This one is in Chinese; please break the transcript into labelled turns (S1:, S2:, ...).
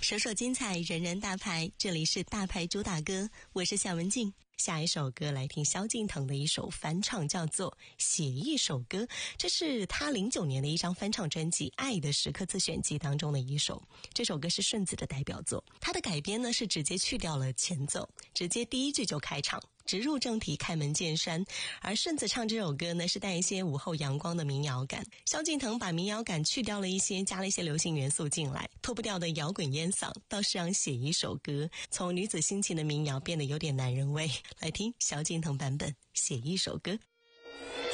S1: 首首精彩，人人大牌，这里是大牌主打歌，我是夏文静。下一首歌来听萧敬腾的一首翻唱，叫做《写一首歌》，这是他09年的一张翻唱专辑《爱的时刻》自选集当中的一首。这首歌是顺子的代表作，他的改编呢是直接去掉了前奏，直接第一句就开场，直入正题，开门见山。而顺子唱这首歌呢是带一些午后阳光的民谣感，萧敬腾把民谣感去掉了一些，加了一些流行元素进来，脱不掉的摇滚烟嗓倒是让写一首歌从女子心情的民谣变得有点男人味。来听萧敬腾版本《写一首歌》。